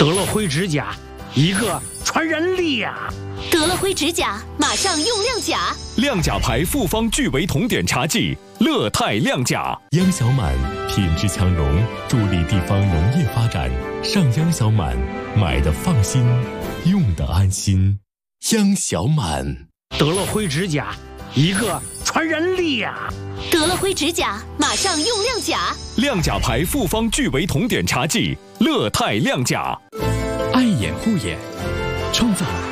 得了灰指甲，一个传人力呀！ 得了灰指甲，马上用亮甲。 亮甲牌复方聚维酮碘茶剂，乐泰亮甲。 央小满品质强融，助力地方农业发展。上央小满，买的放心，用的安心。央小满。 得了灰指甲，一个传人力呀！ 得了灰指甲，马上用亮甲。 亮甲牌复方聚维酮碘茶剂，乐泰亮甲。 爱眼护眼，创造